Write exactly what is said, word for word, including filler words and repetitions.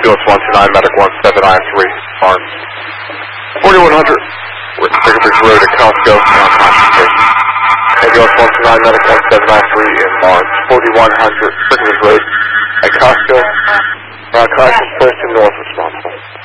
Ambulance one two nine, Medic one seven nine three, Mark. forty-one hundred, Bridge Road at Costco, non-conscious. Ambulance one two nine, Medic one seven nine three in March. forty-one hundred, Bridge Road at Costco, non-conscious.